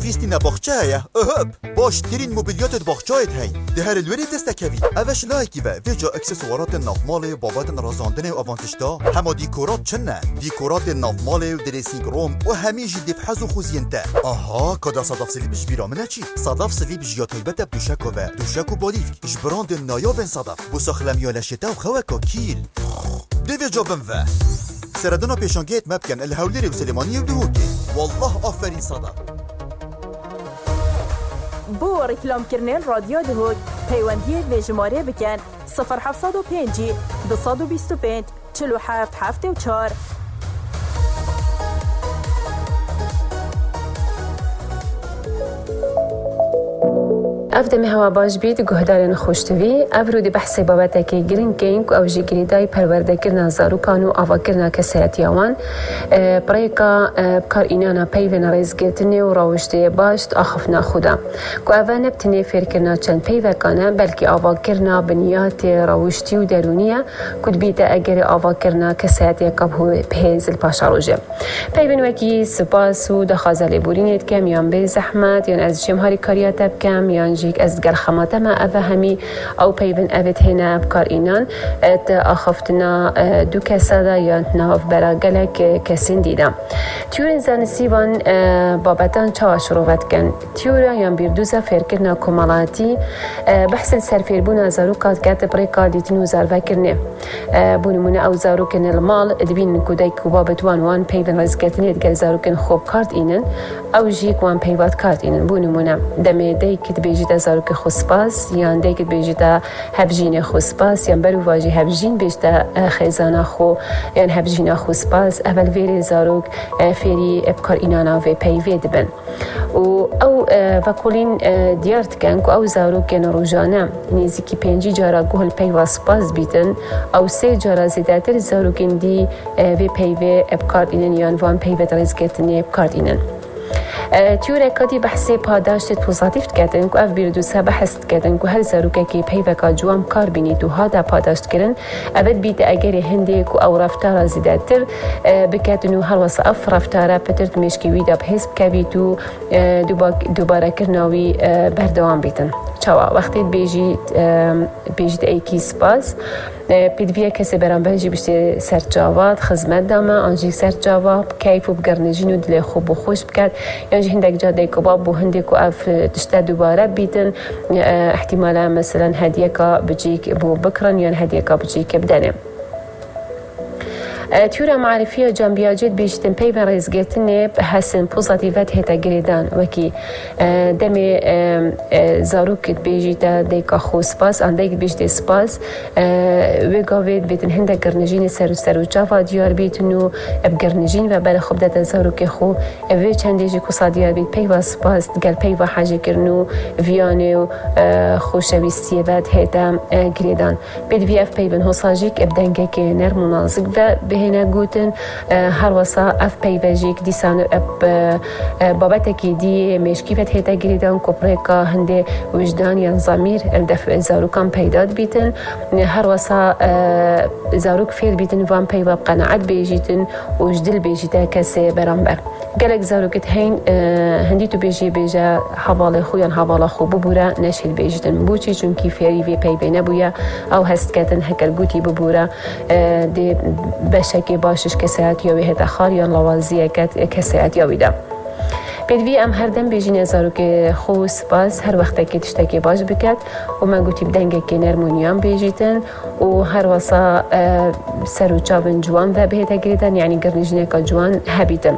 ویستی نباخچه هیا باش ترین موبیلیات باخچه‌ت هی ده هر الوری دستکوی اوش لایکی و ویجا اکسسوارات نافمال بابت رازاندن و آوانتشتا همه دیکورات چنه دیکورات نافمال و دریسینگ روم و همیشه دفحز و خوزینته آها کدا صدف سلیب جبیرا منه چی صدف سلیب جیا طیبت بدوشکو و دوشکو بالیف جبراند نایابن صدف بساخلم یالشتا و خوکا کیل دیوی جابن و سردنا پیشانگیت مبکن الهولری و سلیمانی و دهوکی والله آفرین صدف بو رکلام کرنل رادیو دهوک پیوندی و جماره بکن 0705 225 47 74 افدم هوا باش بید گهدارن خوشتوی افرودی بحث بابت که گرین کینگ او جی گریدای پرورده کرنا زاروکان و آوا کرنا کسایتیوان پریکا بکار اینانا پیوین ریز گرتنی و راوشته باشت آخفنا خودا که اوه نبتنی فیر کرنا چند پیوکانه بلکه آوا کرنا بنیات راوشتی و درونیه کد بیده اگر آوا کرنا کسایتی کبهو بهیز الپاشاروجه پیوین وکی سپاس و دخازل بورینیت کم یان به زحمت یان از جمهاری کاریات بکم یان جیک از گر خماته ما اوه همی او پیوین اوید هینا بکار اینان ات آخفتنا دو کسادا یا ناف برا گلک کسین دیدم تیورین زانسیوان بابتان چاوا شروعات کن تیورا یا بیردوزا فیرکرنا کمالاتی بحث سرفیر بونا زاروکات کات بریکا دیتنو زاروا کرنه بونمونه او زاروکن المال دبین کودای کوبابت وان پیوین رزگتنی دگر زاروکن خوب کارت اینن او جیک وان پیوات کارت اینن بونمونه دمه دیکت بیجیتا زاروک خوسپاس یان دیکت بیجیتا هبجین خوسپاس یان برو واجی هبجین بیجتا خیزانا خو یان هبجینا خوسپاس اول ویری زاروک فیری ابکار اینانا و پیوید بن و او وکولین دیارت کن که او زاروک نروجانه نیزی پنجی جارا گوهل پیواس پاس بیتن او سه جارا زیداتر زاروکین دی و پیوی ابکار اینن یان وان پیوید رزگتنی ابکار اینن تیوره کدی بحثی پاداشت پوزاتیفت کردن که اف بیردوسه بحث کردن که هر زاروکه که پیوکا جوام کار بینید و ها دا پاداشت کردن اول بیده اگر هنده که او رفتارا زیدتر بکردن و هر واسه اف رفتارا پترد مشکوی دا بحث بکوید و دوباره کرناوی بردوان بیتن چاوا وقتی بیجید ایکی سپاس پیدویه کسی برانبرجی بشته سر جواد خدمت دامه آنجی سر جواد کیف و بگرنجین و دل خوب و خوش بکرد یعنی هندک جاده کباب و هندک و اف دشته دوباره بیتن احتمالا مثلا هدیه که بجیک بو بکرن یا هدیه که بجیک بدنه تیورا معرفی جنبیاجت بیشتن پیوان ریزگتنه حسن پوزاتیوت هتا گریدان وکی دمی زاروکت بیجیتا دیکا خو سپاس اندیک بیشت سپاس وگاوید بیتن هنده گرنجین سر و جاوا دیار بیتنو بگرنجین و بر خوب داتا زاروک خو وی چندیجی کسا دیار بیت پیوا سپاس گل پیوا حاجه کرنو ویانو خوشویستی بد هتا گریدان بید وی اف پیوان حساجیک ابدنگه که نرمونازک و هنا گوتن هر واسه اف پیوژیک دیسان بابت کی دی مشکیفت هتا گریدان کوپریکا هنده وجدان یا ضمیر الدفع زاروکان پیداد بیتن هر واسه زاروک فیل بیتن وان پیوا قناعت بیجیتن وجدل بیجیتا کسی برانبر گلک زاروکت هندی تو بیجا حواله خویان حواله خوب ببورا نشید بیجیتن بوچی چون کی فیری وی پی بینه بویا او هست کتن هکل گوتی ببورا دی بشکی باشش کسایت یا ویهت اخار یا لوازیه کسایت یا ویده بدوی ام هر دم بیجین زاروک خو سپاس هر وقت که تشتکی باش بکد و من گوتی بدنگه که نرمونیان بیجیتن و هر واسه سر و چاون جوان و بهت گریدن یعنی گرنجینه که جوان هبیتن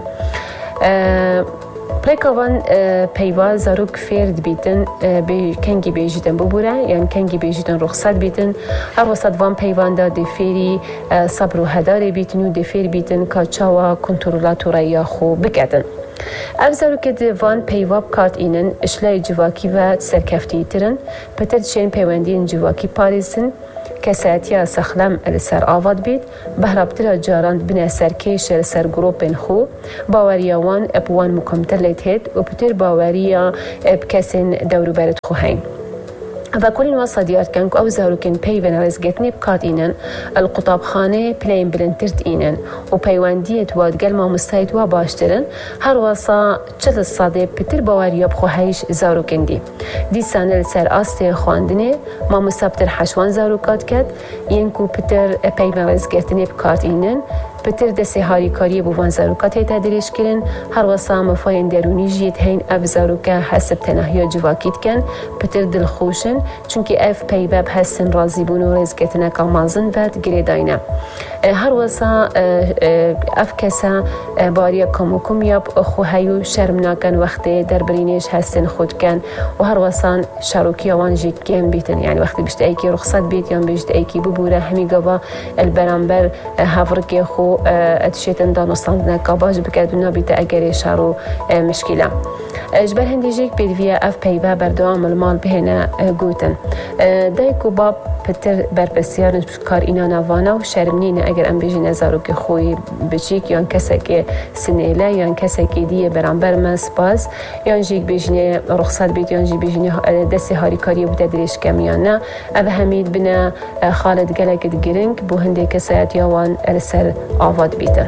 پریکاوان پیوا زاروک فرد بیتن کنگی بیجیتن ببوره یعنی کنگی بیجیتن رخصت بیتن هر وسط وان پیوان دا دفیری صبر و هداری بیتن و دفیر بیتن که چاوا کنترولات و ریا خو بکدن افزارو که دوان پیواب کات اینن اشلای جواکی و سرکفتی ترن پتر چین پیوندین جواکی پاریزن کساتیا سخلم لسر آواد بید بهرابتر جاراند بنا سرکیش لسر گروپن خو باوریاوان ابوان مکمتلیت هید و پتر باوریا اب کسین دورو برد خوهین و كل وصل ديارت كان أو زاروكن بيفن رزقتني بكاتينن القطاب خانة بلاين بلنترت إينن وبيواندية وادقل ما مستعد وباشترن هر وصا چل الصادق بتر بواريا بخوهيش زاروكن دي سنة لسر آستي خواندنه ما مستبتر حشوان زاروكات كد ينكو بتر بيفن رزقتني بكاتينن بتر دسته هاری کاری بوان زاروکات تدریج کردن هر وسام مفاین درونی جیت هین اف زاروکا حسب تنهایی جواکیت کن بتر دل خوشن چونکی اف پیواب حسن راضی بون و رزقتنا کامازن ود گریداینا هر وسا اف کسا باریا کموکم یاب خوهیو شرم نکن وقتی در برینش حسن خود کن و هر وسان شاروکی آوان جیت کن بیتن یعنی وقتی بشت ایکی رخصت بیت یا بشت ایکی ببوره همی گوا البرانبر هفرکی خو اتشيتن دانو صندنا كاباج بكادونا بيتا اگري شارو مشكلة اجبر هنديجيك بيدفيا اف بيبا بردوام المال بهنا قوتن دايكو باب بتر بربسيارن بكار اينا نافانا وشرمنين اگر ام بيجي نزارو كي خوي بچيك يان كساكي سنيلا يان كساكي دي برانبر من سپاس يان جيك بيجني رخصت بيت يان جي بيجني دسي هاري كاري وبتدريش كميانا او هميد بنا خالد قلق دقرنك بو هندي كسايات يوان السر آواد بیتن.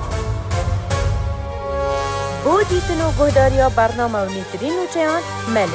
بو دیتن و گهداریا برنامه و نیترین و چیان ملی.